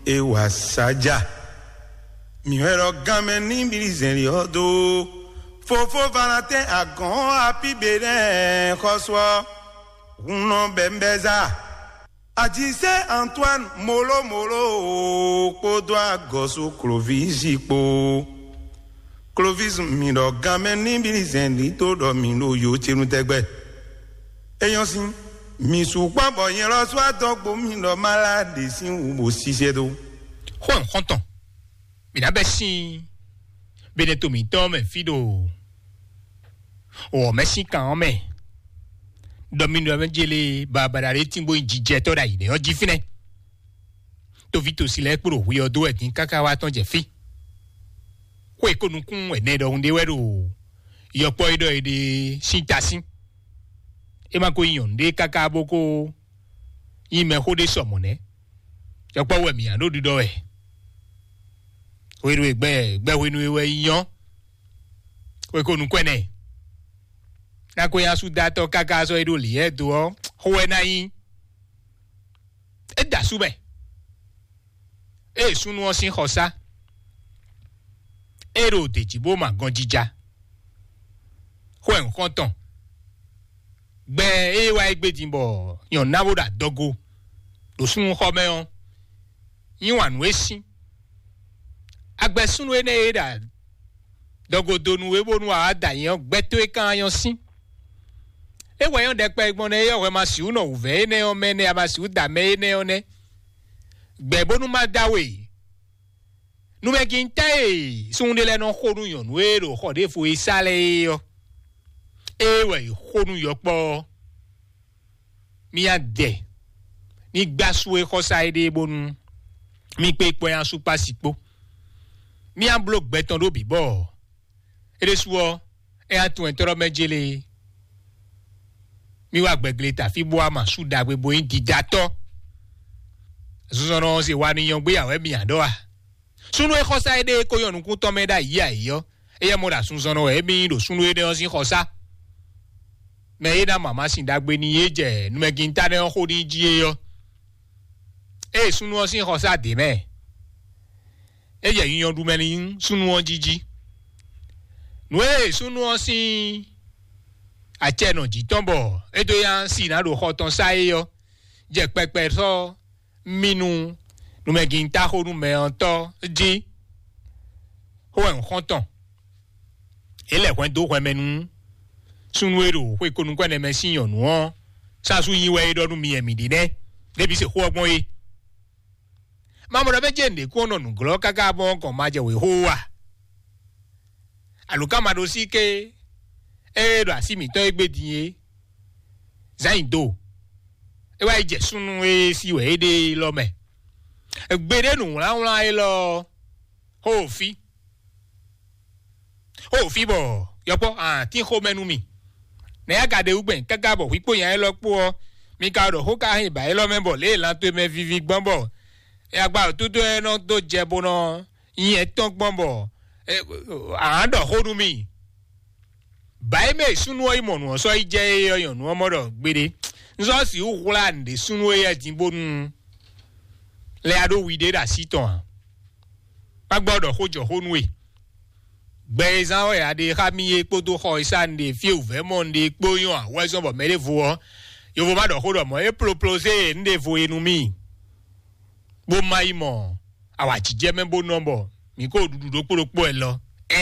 ewa saja miwero game ni bilizeli odo fofo valate agon apibere koswa uno bembeza Adise Antoine Molo Podwa Gosu Clovis po Clovis miro gamen ni bilizendi to do mino yo tinutegbe eyan sin mi su papo yen lo so adogbo mi lo malade sin ubo sise do Juan Honton Mira besin Beneto mi tome fido O mesi kan me Domino Evangeli Barbara Timbo Jije to da ide o jifine To vito sile kuro wi odo e tin kakawa ton je fi Kwe konukun e ne do hunde weru Yopo ido ide sintasin E ma ko yonde kakaboko Ime hode somone Yopo we mi ando dido e Weru egbe wenu ewe yan Kwe konukun e Na ko ya su dato kaka so edo li edo ho na yin e da sube e sunu osin khosa ero dejibo ma gan jija ho en konton gbe e wa egbe dimbo yon nawoda dogo do sun ho me on yin wa nu esin agbe sunu ene era dogo donu e bonu ada yin gbe to e kan yan sin Ewe yon dekpe egbon ne yo ma si uno uve ne o mene amasi da me ne one gbebo nu ma dawe nu me ginte sunde le no khonu yon we ro khode fu isale yo ewe khonu yo po mi ade ni gbasu e khosa ide bonu mi pe po yan su pasipo mi an blok beton do bibo ede suo e atun entoro mejele Mi wa gbegleta fi bo ama su da gbebo yin didato Zuzono se wa ni yon gbe awe mi adoa Sunu e khosa ede ko yonu kun to meda yi ayo Eye mo da sunzono e mi do sunu ede on sin khosa Me ida mama sin da gbe ni eje nu me ginta ne ho di ji yo E sunu on sin khosa de me Eye yin yon du me ni sunu on jiji Nu e sunu on sin Acheno jitombo edo yan si na ro hoton sae yo je pepe so minu nu me ginta ho nu me onto ji ho en hoton ele kwen do kwen menu sunu ero we konu kwen me sin yo nu on sa su yin we do nu mi emi de ne debi se ho ogbon yi mamo da beje nde ko no nu glo kaka bon ko ma je we ho wa aluka ma do si ke Ero asimi to egbe diye Zaindo Ewa ije sunu e si we ede lo me Egbede nu la e lo Ho fi bo Yopo ti ho menu mi Ne agade ugben kaka bo wipo yan e lo po Mi ka do ho ka hin ba e lo membo le lan to me vivi gbonbo E agba tutu e no to jebo no yin e ton gbonbo do ho nu mi Bai me sunu imonu so ije yoyon nu omodo gbede nzo si uhula nde sunu ye tinbonu le ado wide da siton pa gbodo hojo honwe gbe zan o ya de khamiye podo kho isande fi uve monde gboyon aweson bo mere vo yo vo ma do hodo mo e propose nde vo enu mi bo mai mo awa jije membo number mi ko dudu do poropo e lo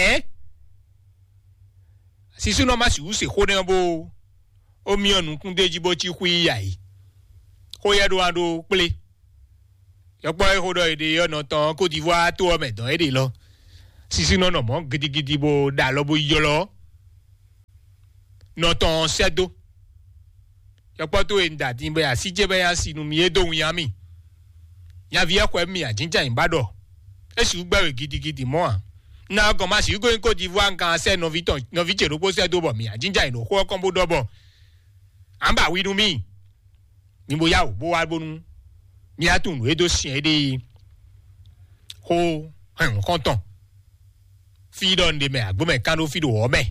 Si sunu ma si use ho ne bo o mi onu kun deji bo chi hu iya yi ho ye do ando ple yo po e ho do ede yo no tan Côte d'Ivoire to o medan ede lo si sunu no mo gidigidi bo da lo bo yo lo no tan sedo yo po to enda tin be asije be ya sinu mi edo un ya mi ya vi e ko mi ajinja inbado e si gbawe gidigidi mo a Na goma si go in Côte d'Ivoire nkan se no viche ro po se do bo mi ajinja ino ko kon bo do bo amba wi nu mi ni bo ya o bo wa bonu mi atun edo sin ede ho han konton fi don de me agbo me kan do fi do o me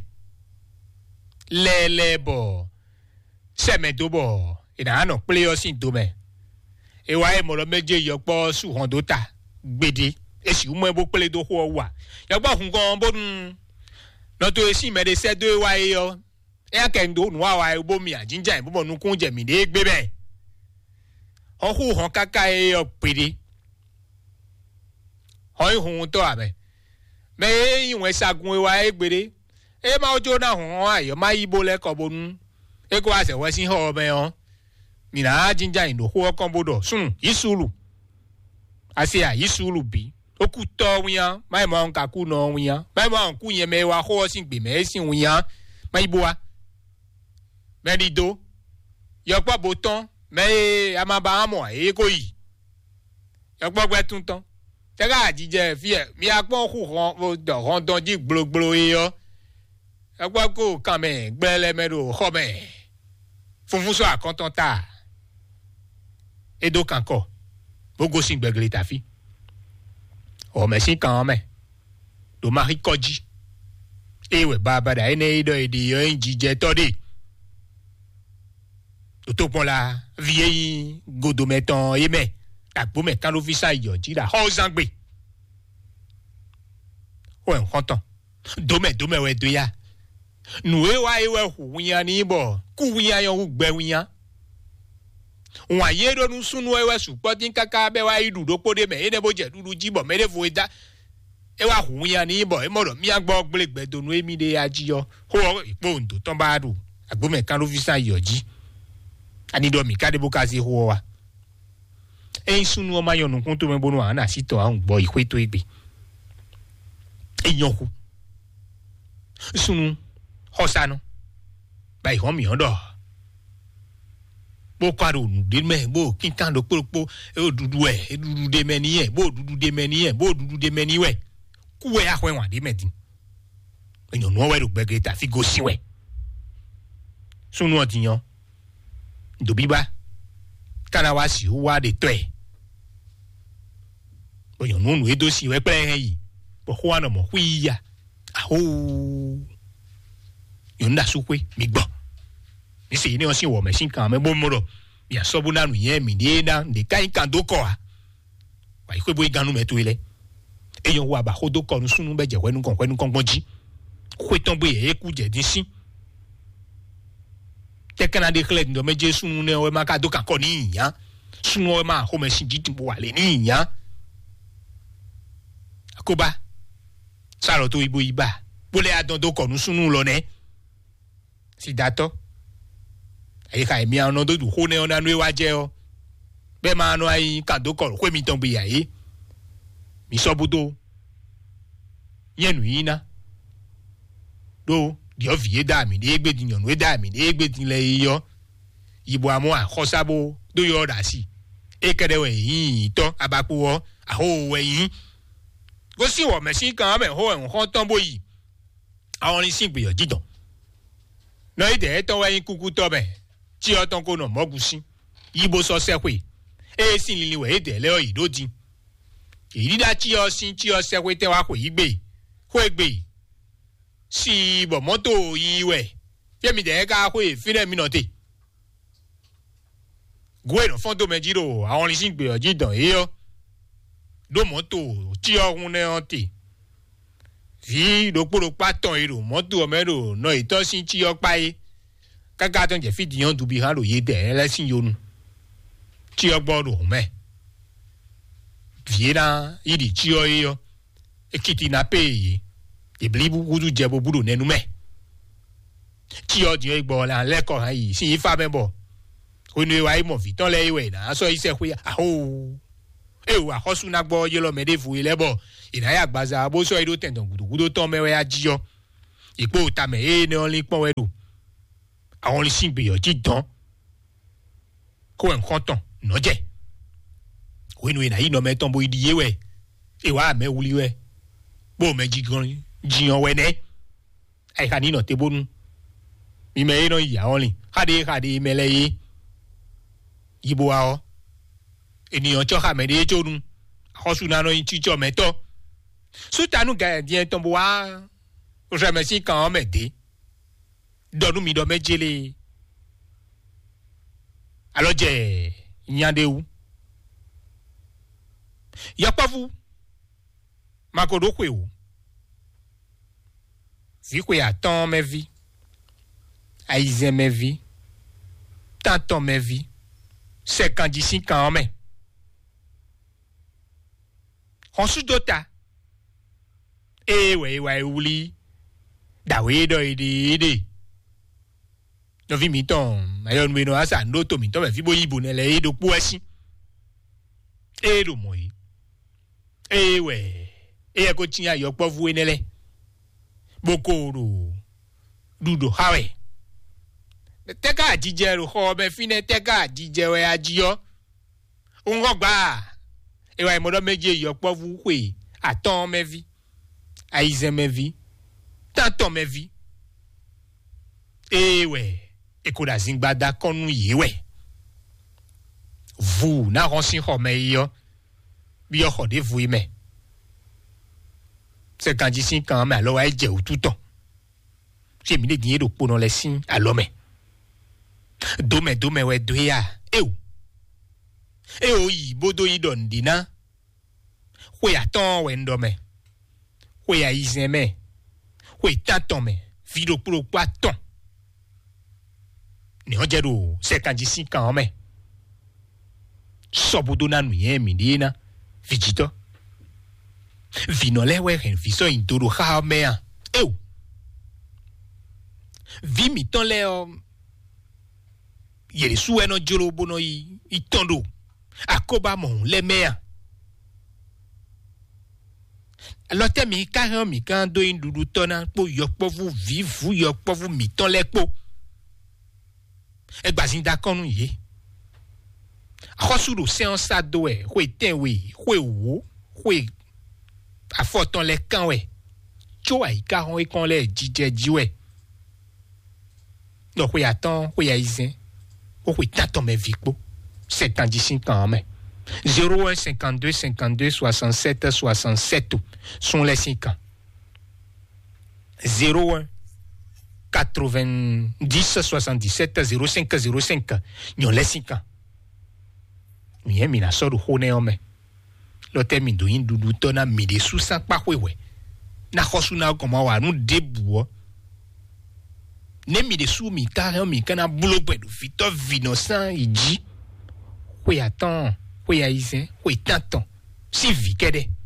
le bo se me do bo ina no player sin do me e wa e mo lo meje yo po su hon do ta gbede esi umo ebo pele do ho wa ya gba hun gan bodun no to esi me de se do wa yo e ka ndo nu wa ebo mi ajinja ibo nu kun je mi de gbe be ho hu hon kaka e yo pede ho hun to abe me yin sagun wa egbere e ma ojo na hun ayo ma ibo le ko bonu e ko ase we sin ho be on mi na jinja indo ho kan bodo sun isulu ase a isulu bi oku to wian mai mo nka ku no wian mai mo nku yen me wa ho sin gbe me sin wian mai bo wa me di do yo pa boton me amaba amo e ko yi yo pa gbe tun tan tega jije fi e mi apon ku ron do ron don ji gbloglo e yo yo pa ko kan me gbele me do ho me funfun so akontan ta edo kanko bogo sin gbegele ta fi o me sin kan me do mari koji ewe baba da ene ido edi yo njije to de to pon la vieille godo meton eme agbo me kan lo fi sa yo ji da ho zangbe o en kontan do me we do ya nu e wa ewe hu yan ni bo ku yan yo gbe yan wọ́n ayé ronú sunu ewe supo tin kaka be wa idu do pode me ene bo je dudu jibo me de fo ida e wa hu yan ni bo e mo do mi agbo gbelegbe donu emi de ajiyo ho ipo ndo ton ba du agbo me kan lo fi sa yoji ani do mi kade bo ka si ho wa e sunu o ma yonu kun to me bonu ana si to an gbo ipe to igbe e yan ku sunu hosanu bai ho mi odo bo kwaro nu de me bo kinkan do popo e dudu e dudu de me ni e bo dudu de me ni e bo dudu de me ni we ku we ahwe wan de medin enyo no we do gbege ta fi go si we sunu otiyan do biba kana wa si wa de to e bo yo nu e do si we pe yi bo ho na mo hui ya aho yo nda su kwe mi gbo isi ni osin wo me sin kan me bo mo ro ya so bu nanu yen mi de na de kan kan do ko a wa ikwe bo iganu me to ile eyan wa ba ho do ko nu sunu be je kwenu kon ji kwe ton bo e ku je din sin te kana de kle ndo me je sunu ne o ma ka do kan ko ni yan sunu o ma ho me sin ji tin bo wa le ni yan akoba saro to ibo iba bo le adon do ko nu sunu lo ne si dato e ka mi an do du ho ne ona nu wa je o be ma no ai ka do ko ko mi ton bi ya yi mi so budo yenu ina do di o vie da mi de gbe di yan nu da mi de gbe di le yo ibo amo a khosabo do yo da si e kede we yin to abapo wo a ho we yin go si wo me si kan me ho en ho ton bo yi awon ni sin gbe yo jidon no ide to we yin kuku to be ti o ton ko no mogusin ibo so se pe e sin lili we ide le o idodi irida ti o sin ti o se pe te wa ko igbe ko egbe si bo moto iwe femi de ka ko e fire mi no te gwe no fondo mejiro awon ni sin gbe o jidon e yo do moto ti o hun ne on te fi do poro paton ero moto o mero no itosin ti o pa e kaka ton je fidi yan du bi han lo ye de elesin yonu ti o gbodo me viera idi ti o yo ekiti na pe yi e blibu gudu je bo budu nenu me ti o di egbo la leko han yi si fa mebo onu wa imo fi ton le iwe na so ise pe aho e wa hosu na gbo ye lo mede fu ilebo ina ya gbaza bo so ido tendon gudu ton mewe ajiyo ipo ta me e ne only pon wedu àwọn sin gbe yo ti dan ko en kontan no je ko inu ina yi no meton bo idiye we e wa me wuli we bo me ji gan jiyan we ne ai ka ni no te bonu mi me no ya only hade mele yi yibo wa o eniyan cho ha me de jonu hosu na no yin ti jo meto su tanu ga dien ton bo wa o je me si kan me de donu mi do mejele aloje nyandewu Y'a pas vous. Makodo kwe ou. Vi kwe attend mes vies. Aïzen mes vies. Tanton mes vies. 55 ans mais. On sous dota. Ouais, ouli. Da we do ide. No vi miton, ayon we no asa no to miton, vi bo ibo ne le do puasi. Do moi. Ouais. Ko tinya yo po vu ne le. Bokoro. Dudo hawe. Teka ajije ro ho be fine teka ajije we ajiyo. Ungo gba. Wa mo do meje yo po vu we. Aton me vi. Aizen me vi. Tanton me vi. Ouais. Ekoda zingbada konu yewe. Vous na ronsin ho me yo. Bi yo ho de vous me. C'est quand d'ici quand mais alors elle ou tout temps. J'ai mis des guinées de peau dans les signes à l'homme. Dome ouais doya. Yi bodo yi don dina. Oui attends ouais ndome. Oui a izeme. Oui tanton me. Vido pour pas ton. Ni on jero c'est quand d'ici quand mais. Sobodo na nuye midina. Vijito. Vinole we ren viso intoro ha mea. Vi mi ton le yere suwe no jolo bono i tondo. Akoba mon le mea. Lote mi karan mi kan do indudu tona po yok po vous vivu yok po vous mi ton le po. E gbazin da konu ye. Akosuru se an sa do e, we ten we, we wo, we a forton le kan we. Cho ai karon e kon le jije jiwe. Donc we attend, we a izen. We tanton me vikbo. 75 ans mais. 01 52 52 67 67 sont les 5 ans. 01 90 77 05 05 nous les 5 ans. Mien mina soru hone ome. Lote mi do indudu tona mi de sous sans pa wewe. Na khosu na koma wa nu debu. Ne mi de sous mi kare mi kana bulo pedo fito vinosan iji. Oui attends, oui aïzen, oui tanton. Si vi kede.